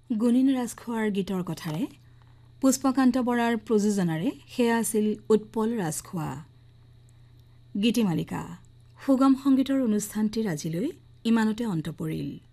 গুণিন ৰাজখোৱাৰ গীতৰ কথাৰে পুষ্পকান্ত বৰাৰ প্ৰযোজনাৰে সেয়া আছিল উৎপল ৰাজখোৱা গীতিমালিকা সুগম সংগীতৰ অনুষ্ঠানটিৰ আজিলৈ ইমানতে অন্ত পৰিল।